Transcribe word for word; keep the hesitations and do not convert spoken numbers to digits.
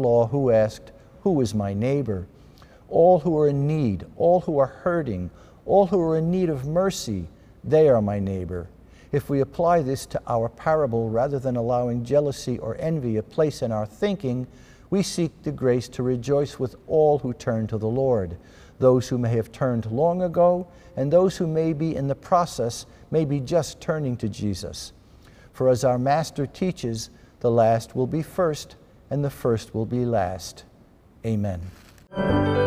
law who asked, "Who is my neighbor?" All who are in need, all who are hurting, all who are in need of mercy, they are my neighbor. If we apply this to our parable rather than allowing jealousy or envy a place in our thinking, we seek the grace to rejoice with all who turn to the Lord, those who may have turned long ago and those who may be in the process, may be just turning to Jesus. For as our Master teaches, the last will be first and the first will be last. Amen.